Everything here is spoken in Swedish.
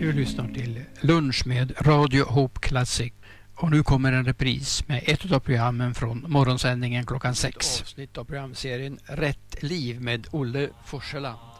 Du lyssnar till Lunch med Radio Hope Classic. Och nu kommer en repris med ett av programmen från morgonsändningen klockan 6. Avsnitt av programserien Rätt liv med Olle Forsela.